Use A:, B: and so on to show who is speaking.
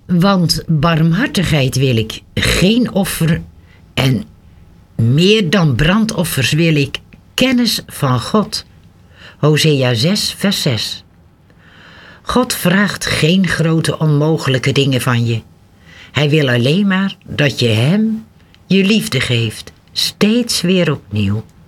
A: Want barmhartigheid wil ik, geen offer, en meer dan brandoffers wil ik kennis van God. Hosea 6, vers 6. God vraagt geen grote onmogelijke dingen van je. Hij wil alleen maar dat je hem je liefde geeft, steeds weer opnieuw.